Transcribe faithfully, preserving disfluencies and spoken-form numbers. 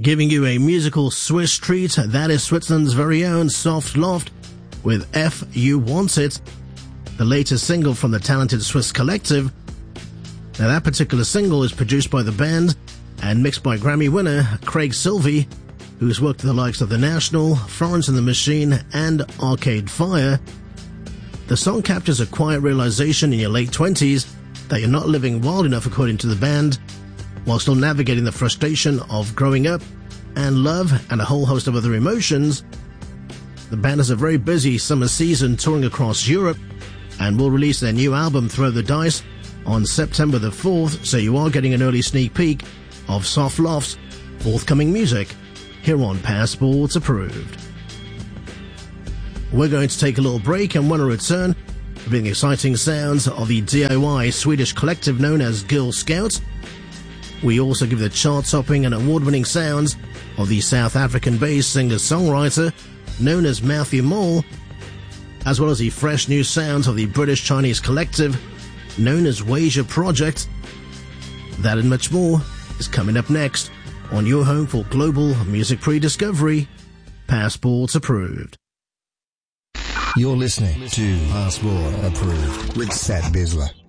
Giving you a musical Swiss treat, that is Switzerland's very own Soft Loft with F You Want It, the latest single from the talented Swiss collective. Now that particular single is produced by the band and mixed by Grammy winner Craig Silvey, who's worked with the likes of The National, Florence and the Machine and Arcade Fire. The song captures a quiet realization in your late twenties that you're not living wild enough according to the band, while still navigating the frustration of growing up and love and a whole host of other emotions. The band has a very busy summer season touring across Europe and will release their new album Throw the Dice on September the fourth, so you are getting an early sneak peek of Soft Loft's forthcoming music here on Passport Approved. We're going to take a little break, and when I return, bring exciting sounds of the D I Y Swedish collective known as Girl Scouts. We also give the chart-topping and award-winning sounds of the South African-based singer-songwriter known as Matthew Mole, as well as the fresh new sounds of the British-Chinese collective known as Wasia Project. That and much more is coming up next on your home for global music pre-discovery, Passport Approved. You're listening to Passport Approved with Seth Bisler.